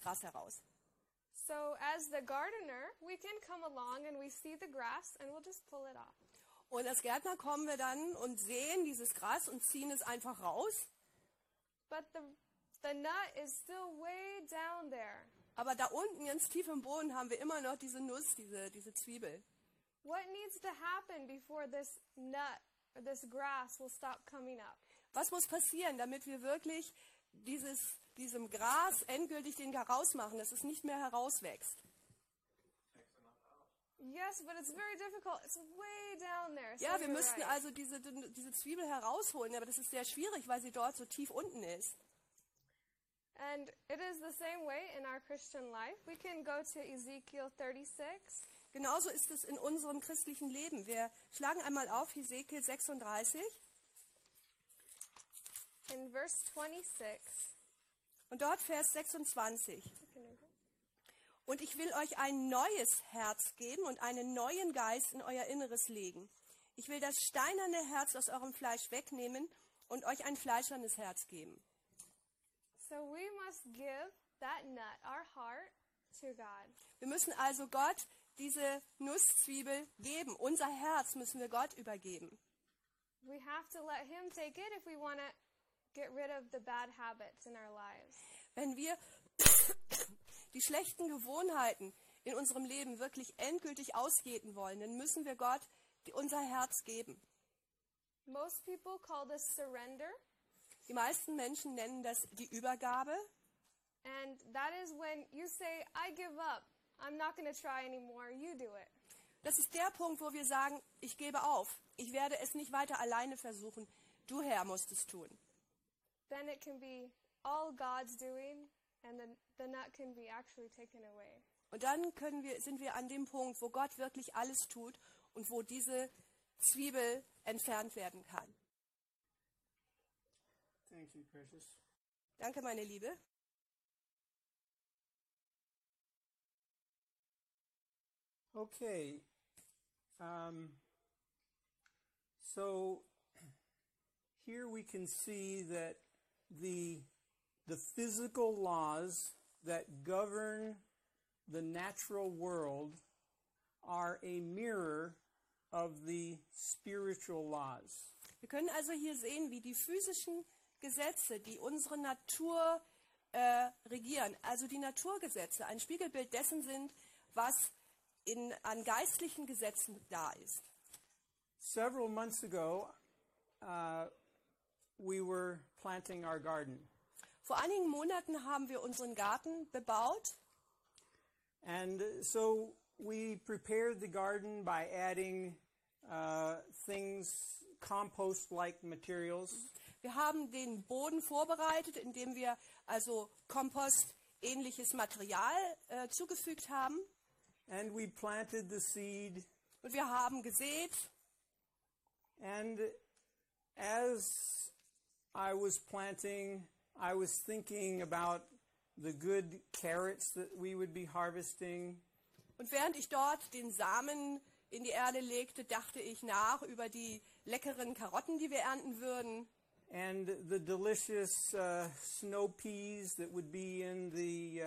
Gras heraus. So as the gardener, we can come along and we see the grass and we'll just pull it off. Und als Gärtner kommen wir dann und sehen dieses Gras und ziehen es einfach raus. But the nut is still way down there. Aber da unten, ganz tief im Boden, haben wir immer noch diese Nuss, diese Zwiebel. What needs to happen before this nut or this grass will stop coming up? Was muss passieren, damit wir wirklich diesem Gras endgültig den Garaus machen, dass es nicht mehr herauswächst? Yes, but it's very difficult. It's way down there. So Ja, wir you're müssten right. also diese Zwiebel herausholen, aber das ist sehr schwierig, weil sie dort so tief unten ist. And it is the same way in our Christian life. We can go to Ezekiel 36. Genauso ist es in unserem christlichen Leben. Wir schlagen einmal auf Hesekiel 36 In verse 26. und dort Vers 26. Und ich will euch ein neues Herz geben und einen neuen Geist in euer Inneres legen. Ich will das steinerne Herz aus eurem Fleisch wegnehmen und euch ein fleischernes Herz geben. So we must give that nut, our heart, to God. Wir müssen also Gott diese Nusszwiebel geben. Unser Herz müssen wir Gott übergeben. We have to let Him take it if we want to get rid of the bad habits in our lives. Wenn wir die schlechten Gewohnheiten in unserem Leben wirklich endgültig ausjäten wollen, dann müssen wir Gott unser Herz geben. Most people call this surrender, Die meisten Menschen nennen das die Übergabe. and that is when you say, I give up. I'm not going to try anymore. You do it. Das ist der Punkt, wo wir sagen, ich gebe auf. Ich werde es nicht weiter alleine versuchen. Du, Herr, musst es tun. Then it can be all God's doing, and the nut can be actually taken away. Und dann sind wir an dem Punkt, wo Gott wirklich alles tut und wo diese Zwiebel entfernt werden kann. Thank you, Precious. Danke, meine Liebe. Okay. So here we can see that the physical laws that govern the natural world are a mirror of the spiritual laws. Wir können also hier sehen, wie die physischen Gesetze, die unsere Natur regieren, also die Naturgesetze, ein Spiegelbild dessen sind, was an geistlichen Gesetzen da ist. Several months ago, we were planting our garden. Vor einigen Monaten haben wir unseren Garten bebaut. And so we prepared the garden by adding things, compost-like materials. Wir haben den Boden vorbereitet, indem wir also Kompost-ähnliches Material zugefügt haben. And we planted the seed. Und wir haben gesät. And as I was planting, I was thinking about the good carrots that we would be harvesting. Und während ich dort den Samen in die Erde legte, dachte ich nach über die leckeren Karotten, die wir ernten würden. And the delicious snow peas that would be in the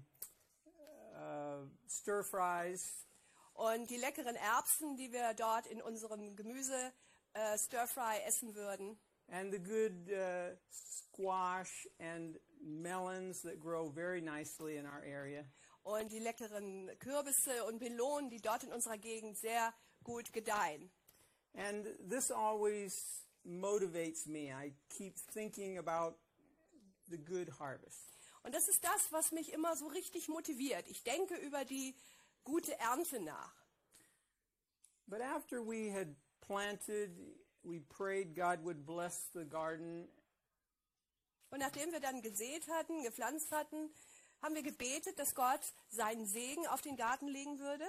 stir fries. Und die leckeren Erbsen, die wir dort in unserem Gemüse Stir-Fry essen würden. And the good squash and melons that grow very nicely in our area. Und die leckeren Kürbisse und Melonen, die dort in unserer Gegend sehr gut gedeihen. And this always motivates me. I keep thinking about the good harvest. Und das ist das, was mich immer so richtig motiviert. Ich denke über die gute Ernte nach. But after we had planted, we prayed God would bless the garden. Und nachdem wir dann gesät hatten, gepflanzt hatten, haben wir gebetet, dass Gott seinen Segen auf den Garten legen würde.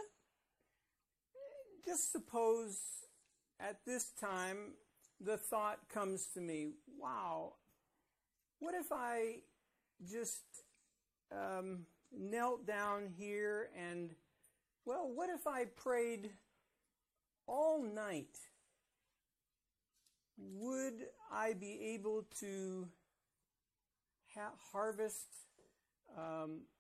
Just suppose at this time the thought comes to me, wow, what if I just knelt down here and, well, what if I prayed all night? Would I be able to harvest